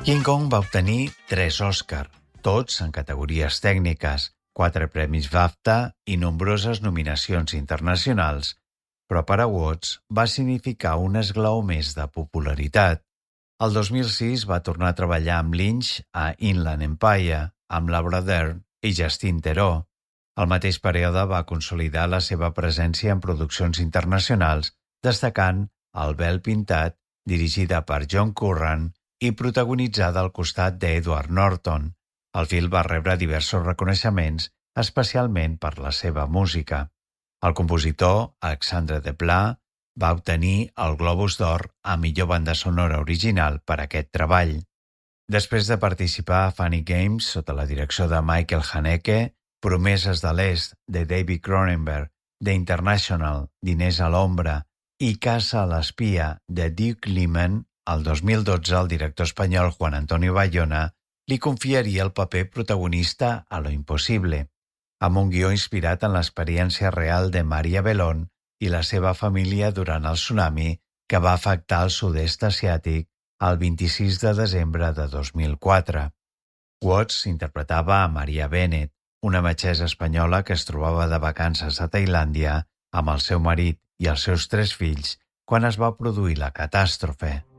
King Kong va obtenir 3 Oscar, tots en categories tècniques, 4 premis BAFTA i nombroses nominacions internacionals, però per a Watts va significar un esglaó més de popularitat. El 2006 va tornar a treballar amb Lynch a Inland Empire, amb Laura Dern i Justin Theroux. Al mateix període va consolidar la seva presència en produccions internacionals, destacant El vel pintat, dirigida per John Curran i protagonitzada al costat d'Edward Norton. El film va rebre diversos reconeixements, especialment per la seva música. El compositor, Alexandre Desplat, va obtenir el Globus d'Or a millor banda sonora original per aquest treball. Després de participar a Funny Games sota la direcció de Michael Haneke, Promeses de l'Est, de David Cronenberg, The International, Diners a l'ombra i Caça a l'espia, de Duke Liman, el 2012 el director espanyol Juan Antonio Bayona li confiaria el paper protagonista a Lo Impossible, amb un guió inspirat en l'experiència real de Maria Belón i la seva família durant el tsunami que va afectar el sud-est asiàtic el 26 de desembre de 2004. Watts interpretava a Maria Bennett, una metgessa espanyola que es trobava de vacances a Tailàndia amb el seu marit i els seus 3 fills quan es va produir la catàstrofe.